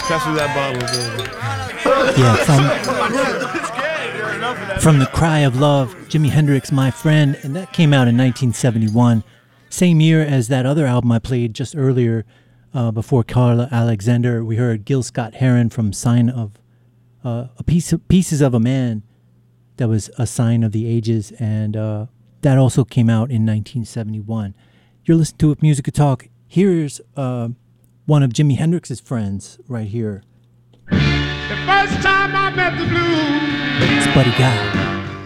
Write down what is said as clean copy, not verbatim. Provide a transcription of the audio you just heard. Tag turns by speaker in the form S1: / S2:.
S1: Pass me that bottle, baby.
S2: Yeah, from The Cry of Love, Jimi Hendrix, My Friend, and that came out in 1971. Same year as that other album I played just earlier before Carla Alexander. We heard Gil Scott-Heron from Sign of Pieces of a Man. That was A Sign of the Ages, and that also came out in 1971. You're listening to Music Talk. Here's one of Jimi Hendrix's friends right here.
S3: The first time I met the blues,
S2: it's Buddy Guy.